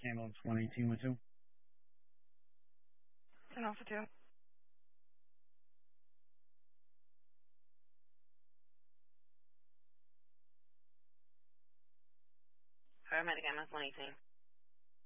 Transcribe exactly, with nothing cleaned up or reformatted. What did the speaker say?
Ambulance one eighteen with two. And also two. Paramedic ambulance one eighteen.